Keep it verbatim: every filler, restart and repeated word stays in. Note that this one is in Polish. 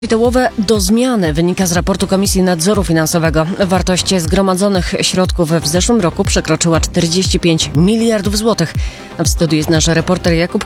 Kapitałowe do zmiany wynika z raportu Komisji Nadzoru Finansowego. Wartość zgromadzonych środków w zeszłym roku przekroczyła czterdzieści pięć miliardów złotych. W studiu jest nasz reporter Jakub